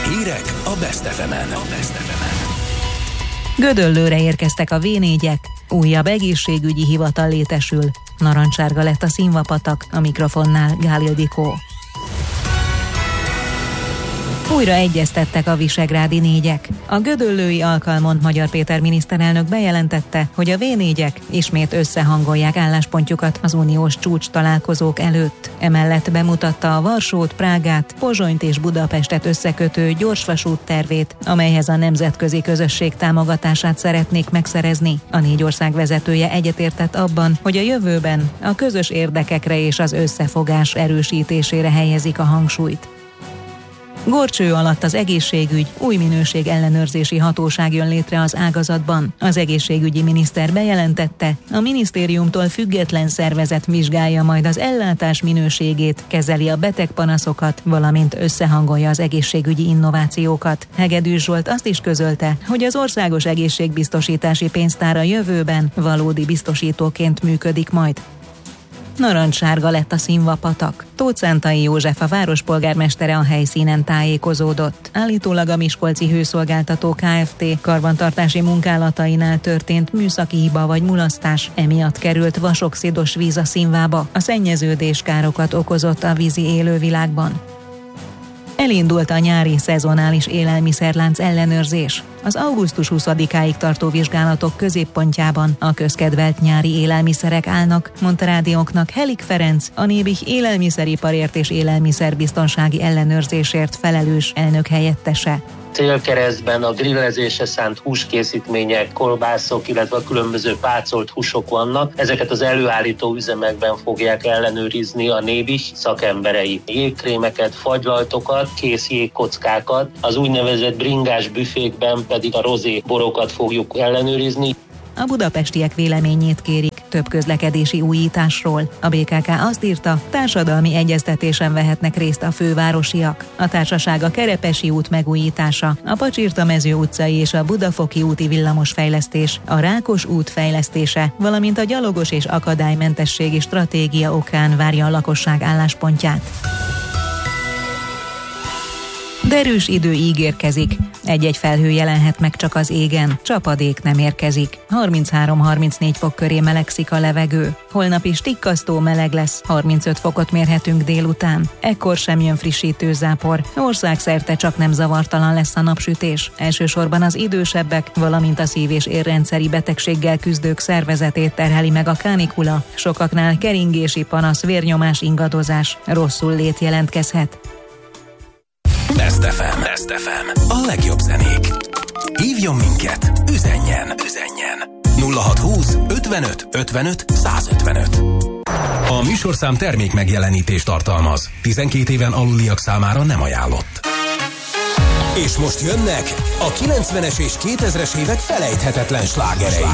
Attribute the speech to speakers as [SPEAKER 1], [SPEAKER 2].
[SPEAKER 1] Hírek a Best FM-en.
[SPEAKER 2] Gödöllőre érkeztek a V4-ek, újabb egészségügyi hivatal létesül. Narancsárga lett a színvapatak, a mikrofonnál Gál Ildikó. Újra egyeztettek a visegrádi négyek. A gödöllői alkalmon Magyar Péter miniszterelnök bejelentette, hogy a V4-ek ismét összehangolják álláspontjukat az uniós csúcs találkozók előtt. Emellett bemutatta a Varsót, Prágát, Pozsonyt és Budapestet összekötő gyorsvasút tervét, amelyhez a nemzetközi közösség támogatását szeretnék megszerezni. A négy ország vezetője egyetértett abban, hogy a jövőben a közös érdekekre és az összefogás erősítésére helyezik a hangsúlyt. Górcső alatt az egészségügy, új minőség ellenőrzési hatóság jön létre az ágazatban. Az egészségügyi miniszter bejelentette, a minisztériumtól független szervezet vizsgálja majd az ellátás minőségét, kezeli a betegpanaszokat, valamint összehangolja az egészségügyi innovációkat. Hegedűs Zsolt azt is közölte, hogy az országos egészségbiztosítási pénztár a jövőben valódi biztosítóként működik majd. Narancsárga lett a színvapatak. Tóth Szántai József, a várospolgármestere a helyszínen tájékozódott. Állítólag a Miskolci Hőszolgáltató Kft. Karbantartási munkálatainál történt műszaki hiba vagy mulasztás, emiatt került vasoxidos víz a színvába. A szennyeződés károkat okozott a vízi élővilágban. Elindult a nyári szezonális élelmiszerlánc ellenőrzés. Az augusztus 20-áig tartó vizsgálatok középpontjában a közkedvelt nyári élelmiszerek állnak, mondta rádiónknak Helik Ferenc, a Nébih élelmiszeriparért és élelmiszerbiztonsági ellenőrzésért felelős elnök helyettese.
[SPEAKER 3] Célkeresztben a grillezésre szánt húskészítmények, kolbászok, illetve a különböző pácolt húsok vannak. Ezeket az előállító üzemekben fogják ellenőrizni a Nébih szakemberei. Jégkrémeket, fagylaltokat, kész jégkockákat, az úgynevezett bringás büfékben pedig a rozé borokat fogjuk ellenőrizni.
[SPEAKER 2] A budapestiek véleményét kérik több közlekedési újításról. A BKK azt írta, társadalmi egyeztetésen vehetnek részt a fővárosiak. A társaság a Kerepesi út megújítása, a Pacsirta-mező utcai és a Budafoki úti villamosfejlesztés, a Rákos út fejlesztése, valamint a gyalogos és akadálymentességi stratégia okán várja a lakosság álláspontját. Derűs idő ígérkezik. Egy-egy felhő jelenhet meg csak az égen, csapadék nem érkezik. 33-34 fok köré melegszik a levegő. Holnap is tikkasztó meleg lesz, 35 fokot mérhetünk délután. Ekkor sem jön frissítő zápor. Országszerte csak nem zavartalan lesz a napsütés. Elsősorban az idősebbek, valamint a szív- és érrendszeri betegséggel küzdők szervezetét terheli meg a kánikula. Sokaknál keringési panasz, vérnyomás ingadozás, rosszul lét jelentkezhet.
[SPEAKER 1] Best FM. A legjobb zenék. Hívjon minket, üzenjen. 0620 55 55 155. A műsorszám termék megjelenítést tartalmaz. 12 éven aluliak számára nem ajánlott. És most jönnek a 90-es és 2000-es évek felejthetetlen slágerei.